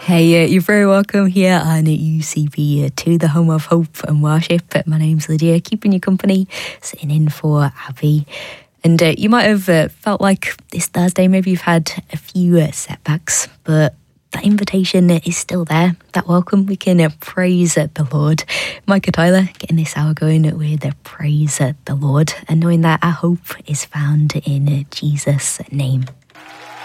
Hey, you're very welcome here on UCB to the home of hope and worship. My name's Lydia, keeping you company, sitting in for Abby. And you might have felt like this Thursday, maybe you've had a few setbacks, but that invitation is still there, that welcome. We can praise the Lord. Micah Tyler getting this hour going with praise the Lord and knowing that our hope is found in Jesus' name.